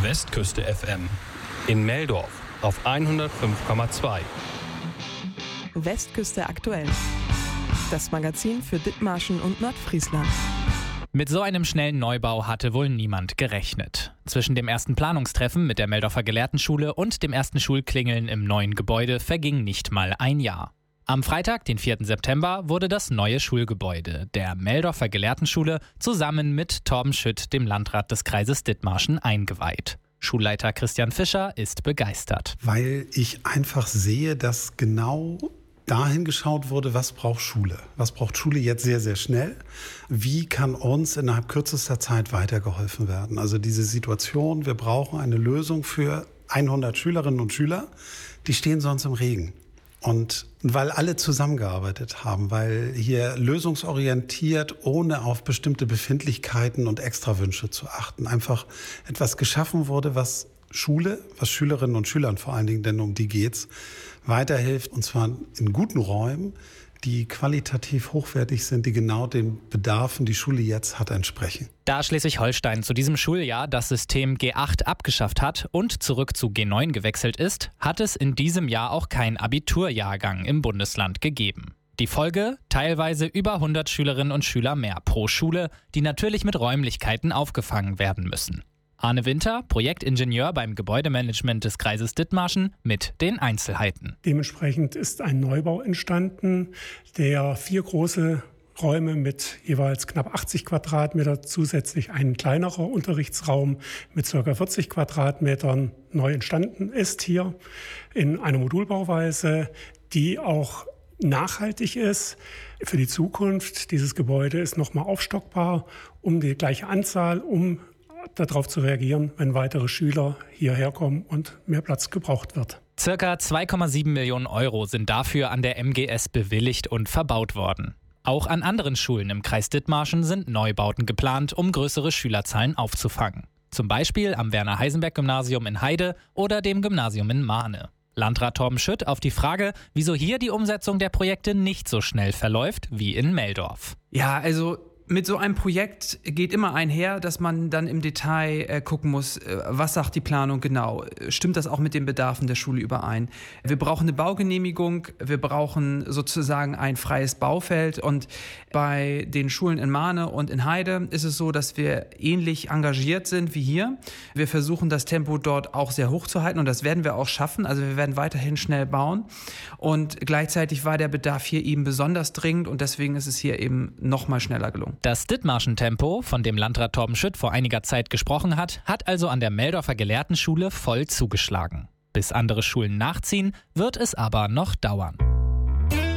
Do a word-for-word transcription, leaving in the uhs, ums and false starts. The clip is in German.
Westküste F M. In Meldorf auf hundertfünf Komma zwei. Westküste aktuell. Das Magazin für Dithmarschen und Nordfriesland. Mit so einem schnellen Neubau hatte wohl niemand gerechnet. Zwischen dem ersten Planungstreffen mit der Meldorfer Gelehrtenschule und dem ersten Schulklingeln im neuen Gebäude verging nicht mal ein Jahr. Am Freitag, den vierten September, wurde das neue Schulgebäude der Meldorfer Gelehrtenschule zusammen mit Torben Schütt, dem Landrat des Kreises Dithmarschen, eingeweiht. Schulleiter Christian Fischer ist begeistert. Weil ich einfach sehe, dass genau dahin geschaut wurde, was braucht Schule? Was braucht Schule jetzt sehr, sehr schnell? Wie kann uns innerhalb kürzester Zeit weitergeholfen werden? Also diese Situation, wir brauchen eine Lösung für hundert Schülerinnen und Schüler, die stehen sonst im Regen. Und weil alle zusammengearbeitet haben, weil hier lösungsorientiert, ohne auf bestimmte Befindlichkeiten und Extrawünsche zu achten, einfach etwas geschaffen wurde, was Schule, was Schülerinnen und Schülern vor allen Dingen, denn um die geht's, weiterhilft, und zwar in guten Räumen, die qualitativ hochwertig sind, die genau den Bedarfen, die Schule jetzt hat, entsprechen. Da Schleswig-Holstein zu diesem Schuljahr das System G acht abgeschafft hat und zurück zu G neun gewechselt ist, hat es in diesem Jahr auch keinen Abiturjahrgang im Bundesland gegeben. Die Folge? Teilweise über hundert Schülerinnen und Schüler mehr pro Schule, die natürlich mit Räumlichkeiten aufgefangen werden müssen. Arne Winter, Projektingenieur beim Gebäudemanagement des Kreises Dithmarschen, mit den Einzelheiten. Dementsprechend ist ein Neubau entstanden, der vier große Räume mit jeweils knapp achtzig Quadratmeter, zusätzlich ein kleinerer Unterrichtsraum mit ca. vierzig Quadratmetern neu entstanden ist hier in einer Modulbauweise, die auch nachhaltig ist für die Zukunft. Dieses Gebäude ist nochmal aufstockbar um die gleiche Anzahl, um darauf zu reagieren, wenn weitere Schüler hierher kommen und mehr Platz gebraucht wird. Circa zwei Komma sieben Millionen Euro sind dafür an der M G S bewilligt und verbaut worden. Auch an anderen Schulen im Kreis Dithmarschen sind Neubauten geplant, um größere Schülerzahlen aufzufangen. Zum Beispiel am Werner-Heisenberg-Gymnasium in Heide oder dem Gymnasium in Mahne. Landrat Torben Schütt auf die Frage, wieso hier die Umsetzung der Projekte nicht so schnell verläuft wie in Meldorf. Ja, also mit so einem Projekt geht immer einher, dass man dann im Detail äh, gucken muss, äh, was sagt die Planung genau? Stimmt das auch mit den Bedarfen der Schule überein? Wir brauchen eine Baugenehmigung, wir brauchen sozusagen ein freies Baufeld, und bei den Schulen in Mahne und in Heide ist es so, dass wir ähnlich engagiert sind wie hier. Wir versuchen das Tempo dort auch sehr hoch zu halten, und das werden wir auch schaffen. Also wir werden weiterhin schnell bauen, und gleichzeitig war der Bedarf hier eben besonders dringend, und deswegen ist es hier eben noch mal schneller gelungen. Das Dithmarschen-Tempo, von dem Landrat Torben Schütt vor einiger Zeit gesprochen hat, hat also an der Meldorfer Gelehrtenschule voll zugeschlagen. Bis andere Schulen nachziehen, wird es aber noch dauern.